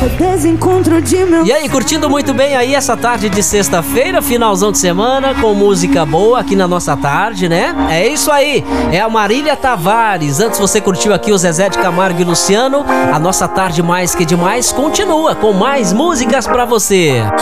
desencontro de meu... E aí, curtindo muito bem aí essa tarde de sexta-feira, finalzão de semana, com música boa aqui na nossa tarde, né? É isso aí, é a Marília Tavares. Antes você curtiu aqui o Zezé de Camargo e Luciano. A nossa tarde mais que demais continua com mais músicas pra você.